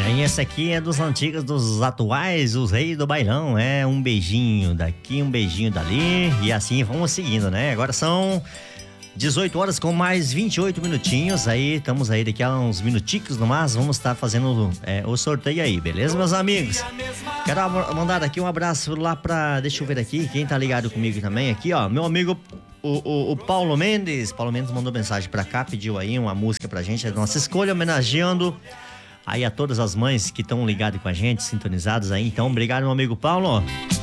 E esse aqui é dos antigos, dos atuais, os reis do bailão. É um beijinho daqui, um beijinho dali. E assim vamos seguindo, né? Agora são 18 horas com mais 28 minutinhos. Aí, estamos aí daqui a uns minuticos no mais. Vamos estar fazendo o sorteio aí, beleza, meus amigos? Quero mandar aqui um abraço lá pra... Deixa eu ver aqui, quem tá ligado comigo também aqui, ó. Meu amigo, o Paulo Mendes. Paulo Mendes mandou mensagem pra cá, pediu aí uma música pra gente. É a nossa escolha, homenageando aí a todas as mães que estão ligadas com a gente, sintonizadas aí. Então, obrigado, meu amigo Paulo.